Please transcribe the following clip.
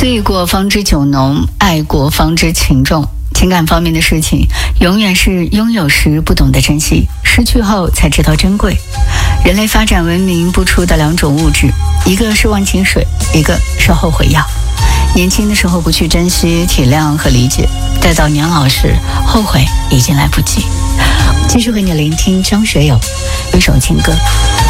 醉过方知酒浓，爱过方知情重。情感方面的事情，永远是拥有时不懂得珍惜，失去后才知道珍贵。人类发展文明不出的两种物质，一个是忘情水，一个是后悔药。年轻的时候不去珍惜、体谅和理解，待到年老时，后悔已经来不及。继续为你聆听张学友一首情歌。